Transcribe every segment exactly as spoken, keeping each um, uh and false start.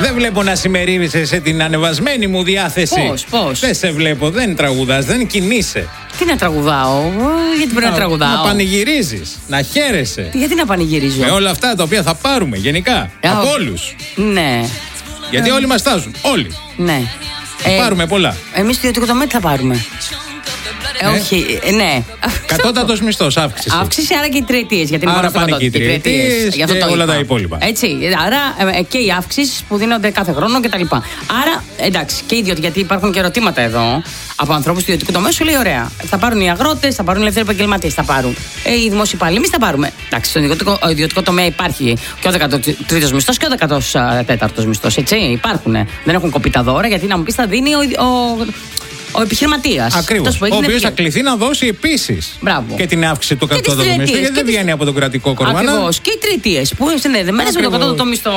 Δεν βλέπω να συμμερίζεσαι σε την ανεβασμένη μου διάθεση. Πώς, πώς? Δεν σε βλέπω, δεν τραγουδάς, δεν κινείσαι. Τι να τραγουδάω, γιατί πρέπει να, να τραγουδάω. Να πανηγυρίζεις, να χαίρεσαι. Γιατί να πανηγυρίζω? Με όλα αυτά τα οποία θα πάρουμε γενικά. Yeah. Από όλους. Ναι. Γιατί yeah. όλοι μας στάζουν. Όλοι. Ναι. Θα ε, πάρουμε πολλά. Εμείς στο ιδιωτικό τομέα τι θα πάρουμε? Ε, όχι, ε, ναι. Κατώτατος μισθός, αύξηση. Αύξηση, άρα και οι τριετίες. Γιατί είναι άρα πάνε και οι τριετίες και το όλα τα υπόλοιπα. Έτσι, άρα ε, και οι αύξησεις που δίνονται κάθε χρόνο κτλ. Άρα, εντάξει, και ιδιωτικοί, γιατί υπάρχουν και ερωτήματα εδώ από ανθρώπους του ιδιωτικού τομέα. Σου λέει: ωραία, θα πάρουν οι αγρότες, θα πάρουν οι ελεύθεροι επαγγελματίες, θα πάρουν ε, οι δημόσιοι υπάλληλοι, εμείς θα πάρουμε. Εντάξει, στον ιδιωτικό, ιδιωτικό τομέα υπάρχει και ο δεκατρίτος μισθός και ο δεκατέταρτος μισθός. Έτσι, υπάρχουν. Δεν έχουν κοπεί τα δώρα, γιατί να μου πει θα δίνει ο. ο Ο επιχειρηματίας. Ακριβώς. Ο οποίος θα κληθεί να δώσει επίσης και την αύξηση του κατώτατου μισθού, γιατί δεν βγαίνει από τον κρατικό κορβανά. Ακριβώς. Και οι τριετίες που είναι συνδεδεμένες με τον κατώτατο μισθό.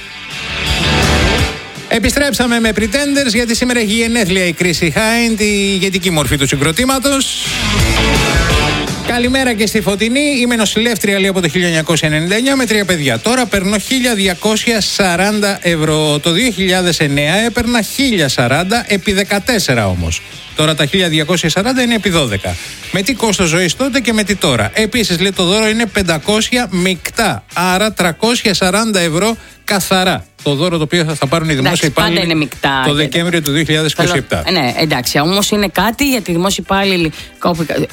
Επιστρέψαμε με Pretenders, γιατί σήμερα έχει γενέθλια η Chrissy Hind, η ηγετική μορφή του συγκροτήματος. Καλημέρα και στη Φωτεινή. Είμαι νοσηλεύτρια, λέει, από το χίλια εννιακόσια ενενήντα εννιά με τρία παιδιά. Τώρα παίρνω χίλια διακόσια σαράντα ευρώ. Το δύο χιλιάδες εννέα έπαιρνα χίλια σαράντα επί δεκατέσσερα όμως. Τώρα τα χίλια διακόσια σαράντα είναι επί δώδεκα. Με τι κόστος ζωής τότε και με τι τώρα. Επίσης, λέει, το δώρο είναι πεντακόσια μεικτά. Άρα τριακόσια σαράντα ευρώ καθαρά. Το δώρο το οποίο θα πάρουν οι δημόσιοι υπάλληλοι το Δεκέμβριο του δύο χιλιάδες είκοσι επτά. Ναι, εντάξει, όμως είναι κάτι για τη δημόσια υπάλληλοι.